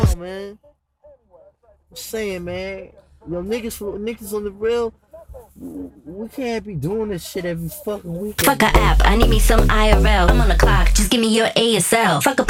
Oh, man. I'm saying, man. Yo, niggas on the real, we can't be doing this shit every fucking weekend. Fuck a app, I need me some IRL. I'm on the clock, just give me your ASL. Fuck a